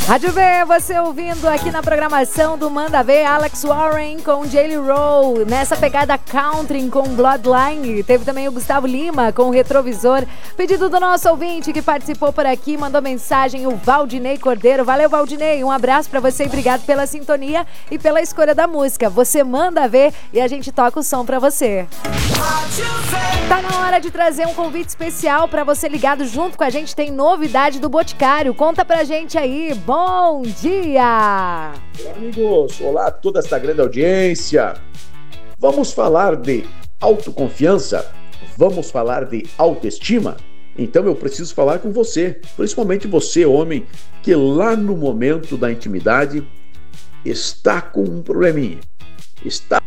Rádio V, você ouvindo aqui na programação do Manda Ver, Alex Warren com J.L. Rowe, nessa pegada country com Bloodline. Teve também o Gustavo Lima com o Retrovisor. Pedido do nosso ouvinte que participou por aqui, mandou mensagem, o Valdinei Cordeiro. Valeu, Valdinei, um abraço pra você e obrigado pela sintonia e pela escolha da música. Você manda ver e a gente toca o som pra você. Tá na hora de trazer um convite especial pra você ligado junto com a gente. Tem novidade do Boticário. Conta pra gente aí. Bom dia! Olá, amigos! Olá a toda esta grande audiência! Vamos falar de autoconfiança? Vamos falar de autoestima? Então eu preciso falar com você, principalmente você, homem, que lá no momento da intimidade está com um probleminha. Está